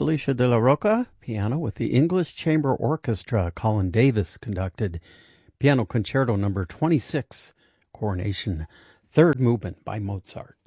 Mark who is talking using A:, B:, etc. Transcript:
A: Alicia de la Roca, piano with the English Chamber Orchestra. Colin Davis conducted Piano Concerto No. 26, Coronation, third movement by Mozart.